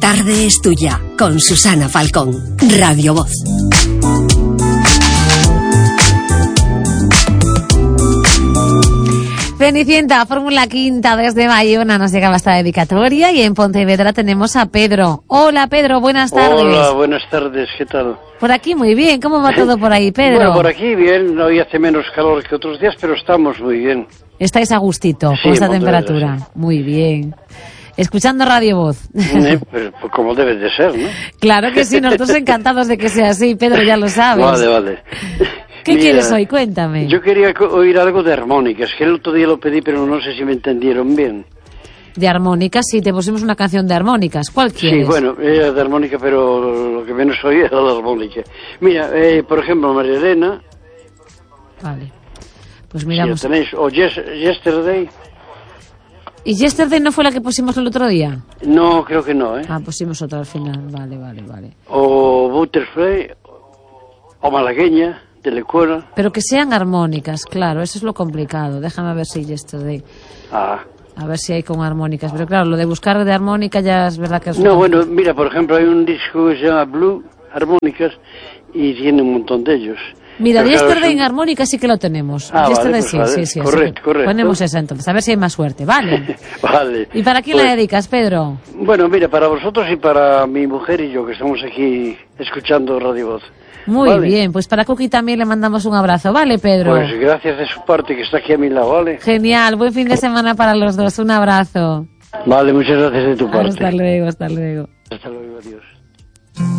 tarde es tuya, con Susana Falcón, Radio Voz. Cenicienta, Fórmula Quinta desde Bayona, nos llegaba esta dedicatoria y en Pontevedra tenemos a Pedro. Hola Pedro, buenas tardes. Hola, buenas tardes, ¿qué tal? Por aquí muy bien, ¿cómo va todo por ahí, Pedro? Bueno, por aquí bien, hoy hace menos calor que otros días, pero estamos muy bien. Estáis a gustito con esta temperatura, sí. Muy bien. Escuchando Radio Voz. Pues como debe de ser, ¿no? Claro que sí, nosotros encantados de que sea así, Pedro, ya lo sabes. Vale. ¿Qué quieres hoy? Cuéntame. Yo quería oír algo de armónicas, que el otro día lo pedí, pero no sé si me entendieron bien. De armónicas, sí, te pusimos una canción de armónicas. ¿Cuál quieres? Sí, bueno, era de armónica, pero lo que menos oía era la armónica. Mira, por ejemplo, María Elena. Vale. Pues miramos. Si tenéis, o Yesterday. ¿Y Yesterday no fue la que pusimos el otro día? No, creo que no, ¿eh? Ah, pusimos otra al final, vale. O Butterfly, o Malagueña, de Lecuona. Pero que sean armónicas, claro, eso es lo complicado. Déjame ver si Yesterday. A ver si hay con armónicas. Pero claro, lo de buscar de armónica ya es verdad que es... No, bueno, mira, por ejemplo, hay un disco que se llama Blue, armónicas, y tiene un montón de ellos. Mira, pero Yesterday claro, en armónica sí que lo tenemos. Yesterday vale, pues sí. Correcto. Ponemos esa entonces, a ver si hay más suerte, ¿vale? Vale. ¿Y para quién la dedicas, Pedro? Bueno, mira, para vosotros y para mi mujer y yo, que estamos aquí escuchando Radio Voz. Muy bien, pues para Cookie también le mandamos un abrazo, ¿vale, Pedro? Pues gracias de su parte, que está aquí a mi lado, ¿vale? Genial, buen fin de semana para los dos, un abrazo. Vale, muchas gracias de tu parte. Hasta luego. Hasta luego, adiós.